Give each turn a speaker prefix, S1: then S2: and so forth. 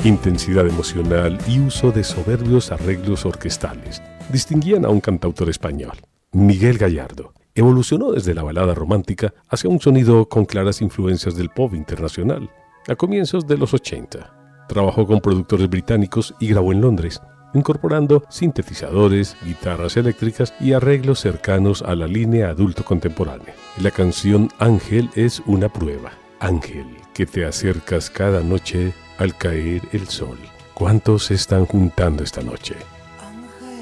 S1: Intensidad emocional y uso de soberbios arreglos orquestales distinguían a un cantautor español, Miguel Gallardo. Evolucionó desde la balada romántica hacia un sonido con claras influencias del pop internacional. A comienzos de los 80, trabajó con productores británicos y grabó en Londres, incorporando sintetizadores, guitarras eléctricas y arreglos cercanos a la línea adulto contemporánea. La canción Ángel es una prueba. Ángel, que te acercas cada noche al caer el sol. ¿Cuántos se están juntando esta noche?